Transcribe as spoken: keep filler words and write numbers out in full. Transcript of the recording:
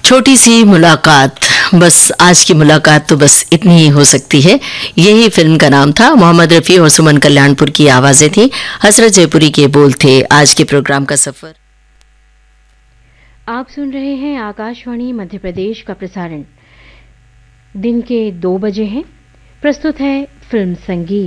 छोटी सी मुलाकात, बस आज की मुलाकात तो बस इतनी ही हो सकती है। यही फिल्म का नाम था। मोहम्मद रफ़ी और सुमन कल्याणपुर की आवाज़ें थी, हसरत जयपुरी के बोल थे। आज के प्रोग्राम का सफ़र आप सुन रहे हैं आकाशवाणी मध्य प्रदेश का प्रसारण दिन के दो बजे हैं। प्रस्तुत है फिल्म संगीत।